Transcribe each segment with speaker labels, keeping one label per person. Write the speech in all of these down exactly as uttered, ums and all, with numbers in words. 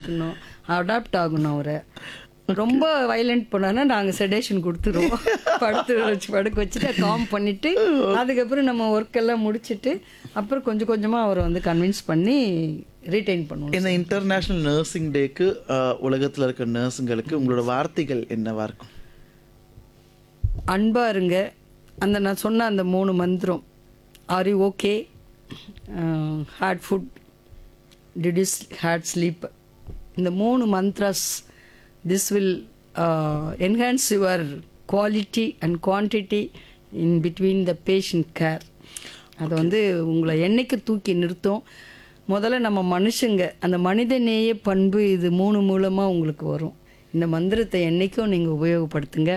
Speaker 1: ஏற்றுக்கணும், அடாப்ட் ஆகணும் அவரை. ரொம்ப வைலண்ட் பண்ணான்னா நாங்கள் செடேஷன் கொடுத்துருவோம். படுத்து வச்சு படுக்க வச்சுட்டு காம் பண்ணிவிட்டு அதுக்கப்புறம் நம்ம ஒர்க்கெல்லாம் முடிச்சுட்டு அப்புறம் கொஞ்சம் கொஞ்சமாக அவரை வந்து கன்வின்ஸ் பண்ணி ரீட்டைன் பண்ணுவோம்.
Speaker 2: இந்த இன்டர்நேஷ்னல் நர்சிங் டேக்கு உலகத்தில் இருக்க நர்ஸுங்களுக்கு உங்களோட வார்த்தைகள் என்னவா இருக்கும்?
Speaker 1: அன்பாக இருங்க, அந்த நான் சொன்ன அந்த மூணு மந்திரம், are you okay, had food, did is had sleep, இந்த மூணு mantras this will uh, enhance your quality and quantity in between the patient care. அது வந்து உங்களை என்னைக்கு தூக்கி நிறுத்தும். முதல்ல நம்ம மனுஷங்க அந்த மனிதநேய பண்பு இது மூணு மூலமாக உங்களுக்கு வரும். இந்த மந்திரத்தை என்றைக்கும் நீங்கள் உபயோகப்படுத்துங்க.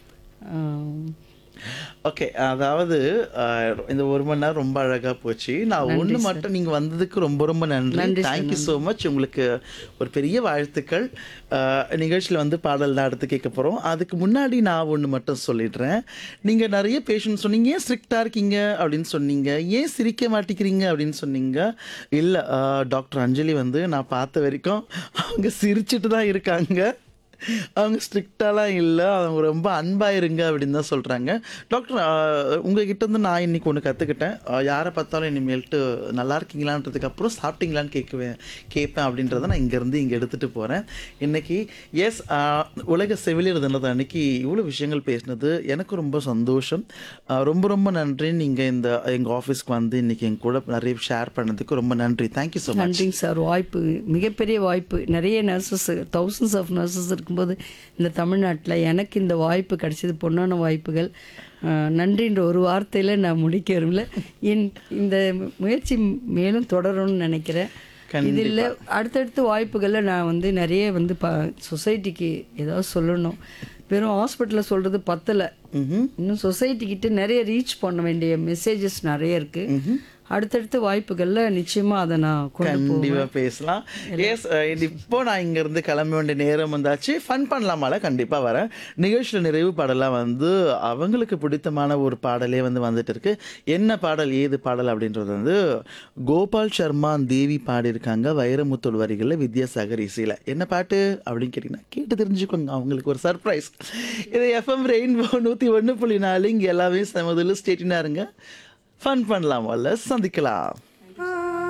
Speaker 2: ஓகே, அதாவது இந்த ஒரு மணி நேரம் ரொம்ப அழகாக போச்சு. நான் ஒன்று மட்டும் நீங்கள் வந்ததுக்கு ரொம்ப ரொம்ப நன்றி. Thank you so much. உங்களுக்கு ஒரு பெரிய வாழ்த்துக்கள். நிகழ்ச்சியில் வந்து பாடல் தான் அடுத்து கேட்க போகிறோம். அதுக்கு முன்னாடி நான் ஒன்று மட்டும் சொல்லிடுறேன். நீங்கள் நிறைய பேஷண்ட் சொன்னீங்க, ஏன் ஸ்ட்ரிக்டாக இருக்கீங்க அப்படின்னு சொன்னீங்க, ஏன் சிரிக்க மாட்டேங்கிறீங்க அப்படின்னு சொன்னீங்க. இல்லை, டாக்டர் அஞ்சலி வந்து நான் பார்த்த வரைக்கும் அவங்க சிரிச்சிட்டு தான் இருக்காங்க. அவங்க ஸ்ட்ரிக்டாலாம் இல்லை, அவங்க ரொம்ப அன்பாக இருங்க அப்படின்னு தான் சொல்கிறாங்க. டாக்டர், உங்ககிட்ட இருந்து நான் இன்றைக்கி ஒன்று கற்றுக்கிட்டேன். யாரை பார்த்தாலும் இனிமேல்ட்டு நல்லா இருக்கீங்களான்றதுக்கு அப்புறம் சாப்பிட்டீங்களான்னு கேட்குவேன் கேட்பேன் அப்படின்றத நான் இங்கேருந்து இங்கே எடுத்துகிட்டு போகிறேன். இன்றைக்கி எஸ் உலக செவிலியர் தினத்தை அன்றைக்கி இவ்வளோ விஷயங்கள் பேசினது எனக்கு ரொம்ப சந்தோஷம். ரொம்ப ரொம்ப நன்றி. நீங்கள் இந்த எங்கள் ஆஃபீஸ்க்கு வந்து இன்றைக்கி எங்கள் கூட நிறைய ஷேர் பண்ணதுக்கு ரொம்ப நன்றி. Thank you so much.
Speaker 1: நன்றிங்க சார். வாய்ப்பு மிகப்பெரிய வாய்ப்பு. நிறைய நர்சஸ், தௌசண்ட்ஸ் ஆஃப் நர்சஸ் இருக்கும்போது இந்த தமிழ்நாட்டில் எனக்கு இந்த வாய்ப்பு கிடைச்சது பொன்னான வாய்ப்புகள். நன்றின்ற ஒரு வார்த்தையில் நான் முடிக்க விரும்பல. என் இந்த முயற்சி மேலும் தொடரும்னு நினைக்கிறேன். இதில் அடுத்தடுத்த வாய்ப்புகளில் நான் வந்து நிறைய வந்து ப சொசைட்டிக்கு ஏதாவது சொல்லணும். வெறும் ஹாஸ்பிட்டலில் சொல்கிறது பத்தலை, இன்னும் சொசைட்டிக்கிட்ட நிறைய ரீச் பண்ண வேண்டிய மெசேஜஸ் நிறைய இருக்குது. அடுத்தடுத்த வாய்ப்புகளில் நிச்சயமாக அதை நான்
Speaker 2: கண்டிப்பாக பேசலாம். எஸ், இப்போ நான் இங்கேருந்து கிளம்ப வேண்டிய நேரம் வந்தாச்சு. ஃபன் பண்ணலாமால கண்டிப்பாக வரேன். நிகழ்ச்சியில் நிறைவு பாடலாம் வந்து அவங்களுக்கு பிடித்தமான ஒரு பாடலே வந்து வந்துட்டு இருக்கு. என்ன பாடல் ஏது பாடல் அப்படின்றது வந்து கோபால் சர்மா தேவி பாடியிருக்காங்க. வைரமுத்தோல் வரிகளில் வித்யாசாகர் இசையில். என்ன பாட்டு அப்படின்னு கேட்டிங்கன்னா கேட்டு தெரிஞ்சுக்கோங்க, அவங்களுக்கு ஒரு சர்ப்ரைஸ். இது எஃப்எம் ரெயின்போ நூற்றி ஒன்று புள்ளி நாலு. இங்கே எல்லாமே சமதில் ஸ்டேட்டினாக இருங்க. ஃபன் பண்ணலாம், வல்ல சந்திக்கலாம்.